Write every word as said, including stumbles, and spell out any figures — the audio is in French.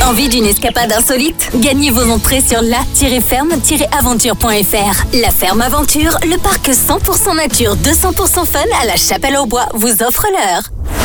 Envie d'une escapade insolite? Gagnez vos entrées sur la tiret ferme tiret aventure point f r. La Ferme Aventure, le parc cent pour cent nature, deux cents pour cent fun à la Chapelle-aux-Bois vous offre l'heure.